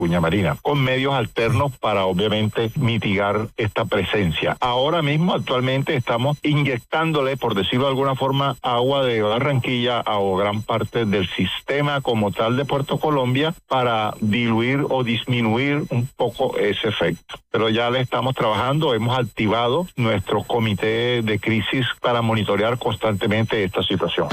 Cuña Marina, con medios alternos para obviamente mitigar esta presencia. Ahora mismo, actualmente, estamos inyectándole, por decirlo de alguna forma, agua de Barranquilla a gran parte del sistema como tal de Puerto Colombia para diluir o disminuir un poco ese efecto. Pero ya le estamos trabajando, hemos activado nuestro comité de crisis para monitorear constantemente esta situación.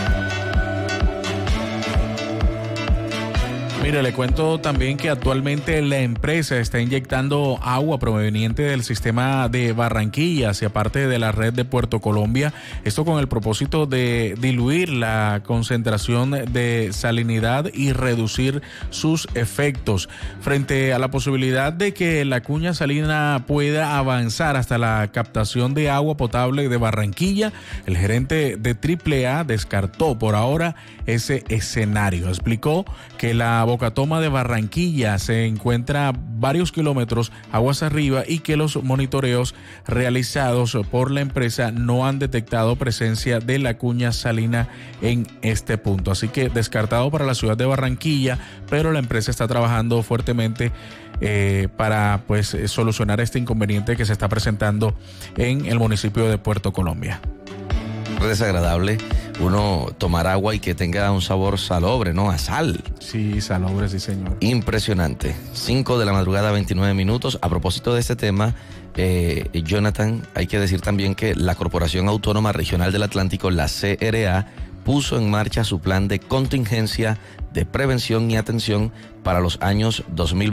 Mire, le cuento también que actualmente la empresa está inyectando agua proveniente del sistema de Barranquilla hacia parte de la red de Puerto Colombia. Esto con el propósito de diluir la concentración de salinidad y reducir sus efectos. Frente a la posibilidad de que la cuña salina pueda avanzar hasta la captación de agua potable de Barranquilla, el gerente de AAA descartó por ahora ese escenario. Explicó que la bocatoma de Barranquilla se encuentra varios kilómetros aguas arriba y que los monitoreos realizados por la empresa no han detectado presencia de la cuña salina en este punto. Así que descartado para la ciudad de Barranquilla, pero la empresa está trabajando fuertemente para solucionar este inconveniente que se está presentando en el municipio de Puerto Colombia. Desagradable uno tomar agua y que tenga un sabor salobre, ¿no? A sal. Sí, salobre, sí, señor. Impresionante. 5 de la madrugada, 29 minutos. A propósito de este tema, Jonathan, hay que decir también que la Corporación Autónoma Regional del Atlántico, la CRA, puso en marcha su plan de contingencia de prevención y atención para los años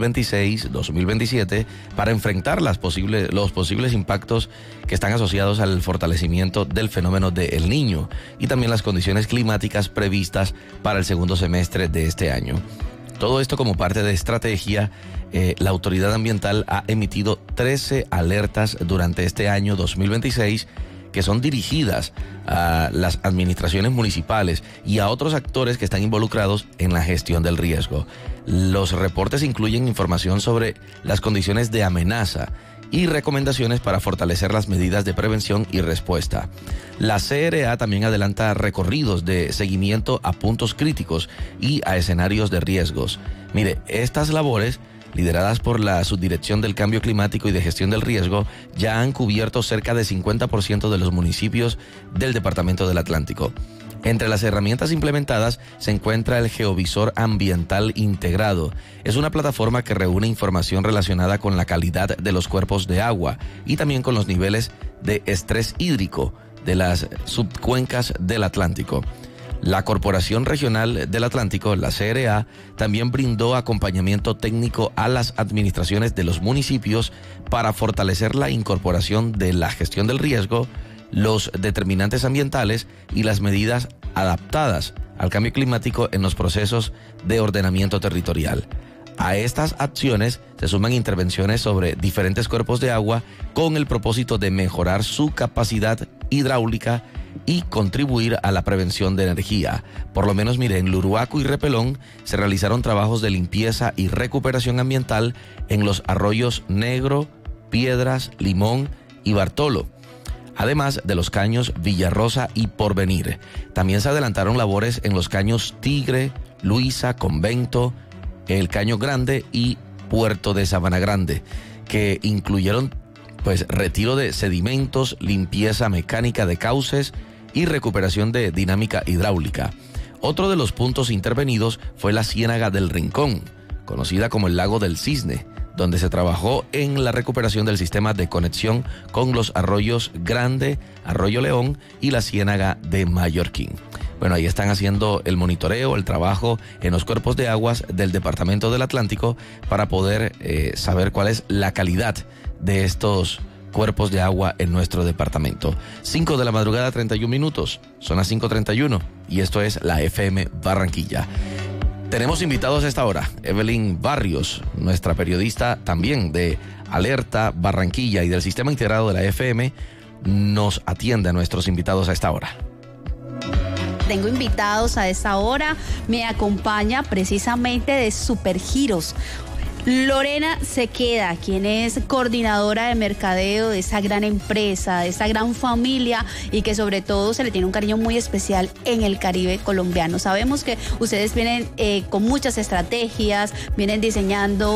2026-2027 para enfrentar los posibles impactos que están asociados al fortalecimiento del fenómeno de El Niño y también las condiciones climáticas previstas para el segundo semestre de este año. Todo esto como parte de estrategia. La autoridad ambiental ha emitido 13 alertas durante este año 2026 que son dirigidas a las administraciones municipales y a otros actores que están involucrados en la gestión del riesgo. Los reportes incluyen información sobre las condiciones de amenaza y recomendaciones para fortalecer las medidas de prevención y respuesta. La CRA también adelanta recorridos de seguimiento a puntos críticos y a escenarios de riesgos. Mire, estas labores, lideradas por la Subdirección del Cambio Climático y de Gestión del Riesgo, ya han cubierto cerca de 50% de los municipios del Departamento del Atlántico. Entre las herramientas implementadas se encuentra el Geovisor Ambiental Integrado. Es una plataforma que reúne información relacionada con la calidad de los cuerpos de agua y también con los niveles de estrés hídrico de las subcuencas del Atlántico. La Corporación Regional del Atlántico, la CRA, también brindó acompañamiento técnico a las administraciones de los municipios para fortalecer la incorporación de la gestión del riesgo, los determinantes ambientales y las medidas adaptadas al cambio climático en los procesos de ordenamiento territorial. A estas acciones se suman intervenciones sobre diferentes cuerpos de agua con el propósito de mejorar su capacidad hidráulica y contribuir a la prevención de energía. Por lo menos, mire, en Luruaco y Repelón se realizaron trabajos de limpieza y recuperación ambiental en los arroyos Negro, Piedras, Limón y Bartolo, además de los caños Villarrosa y Porvenir. También se adelantaron labores en los caños Tigre, Luisa, Convento, el Caño Grande y Puerto de Sabana Grande, que incluyeron retiro de sedimentos, limpieza mecánica de cauces y recuperación de dinámica hidráulica. Otro de los puntos intervenidos fue la Ciénaga del Rincón, conocida como el Lago del Cisne, donde se trabajó en la recuperación del sistema de conexión con los arroyos Grande, Arroyo León y la Ciénaga de Mallorquín. Bueno, ahí están haciendo el monitoreo, el trabajo en los cuerpos de aguas del Departamento del Atlántico para poder saber cuál es la calidad de estos cuerpos de agua en nuestro departamento. 5 de la madrugada, 31 minutos. Son las 5:31 y esto es la FM Barranquilla. Tenemos invitados a esta hora. Evelyn Barrios, nuestra periodista también de Alerta Barranquilla y del Sistema Integrado de la FM, nos atiende a nuestros invitados a esta hora. Tengo invitados a esta hora. Me acompaña precisamente de Supergiros, Lorena Sequeda, quien es coordinadora de mercadeo de esa gran empresa, de esa gran familia y que sobre todo se le tiene un cariño muy especial en el Caribe colombiano. Sabemos que ustedes vienen con muchas estrategias, vienen diseñando